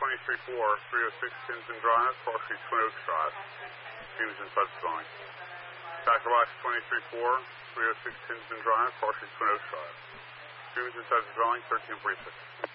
23-4, 306 Kinsman Drive, Car Street, Twin Oaks Drive. Fumes inside the dwelling. Tackle box 23-4, 306 Kinsman Drive, Car Street, Twin Oaks Drive. Fumes inside the dwelling, 1346.